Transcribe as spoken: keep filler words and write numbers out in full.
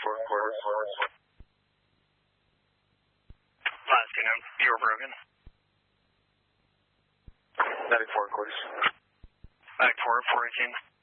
four quarters. Last two nine, you were broken. ninety-four quarters. Back four, four eighteen.